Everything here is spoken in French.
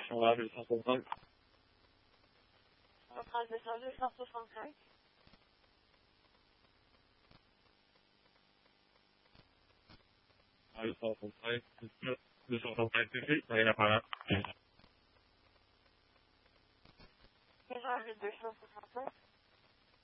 centrale 265. Centrale 265. Ah, 265, 265 TC, rien à faire. Messagerie 265.